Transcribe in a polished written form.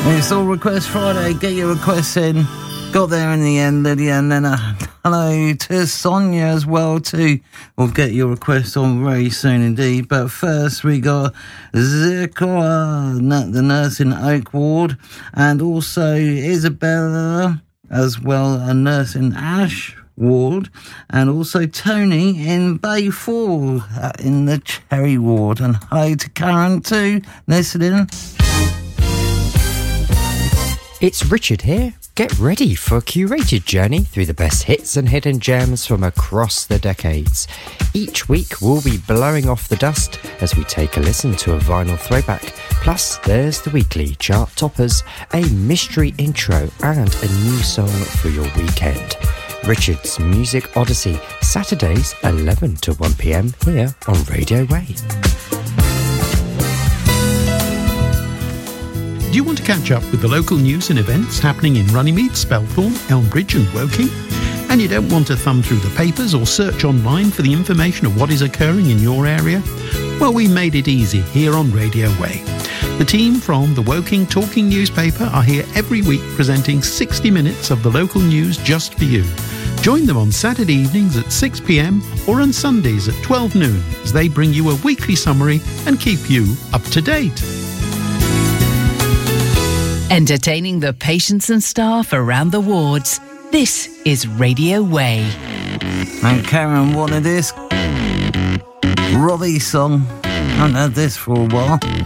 It's all Request Friday. Get your requests in. Got there in the end, Lydia, and then hello to Sonia as well too. We'll get your requests on very soon indeed. But first we got Zikora, the nurse in Oak Ward, and also Isabella as well, a nurse in Ash Ward, and also Tony in Bay 4 in the Cherry Ward. And hi to Karen too, listening. It's Richard here. Get ready for a curated journey through the best hits and hidden gems from across the decades. Each week we'll be blowing off the dust as we take a listen to a vinyl throwback. Plus there's the weekly chart toppers, a mystery intro and a new song for your weekend. Richard's Music Odyssey, Saturdays 11 to 1 p.m. here on Radio Way. Do you want to catch up with the local news and events happening in Runnymede, Spelthorne, Elmbridge and Woking? And you don't want to thumb through the papers or search online for the information of what is occurring in your area? Well, we made it easy here on Radio Way. The team from the Woking Talking newspaper are here every week presenting 60 minutes of the local news just for you. Join them on Saturday evenings at 6 p.m. or on Sundays at 12 noon as they bring you a weekly summary and keep you up to date. Entertaining the patients and staff around the wards. This is Radio Way. And Karen wanted this Robbie song. I haven't heard this for a while.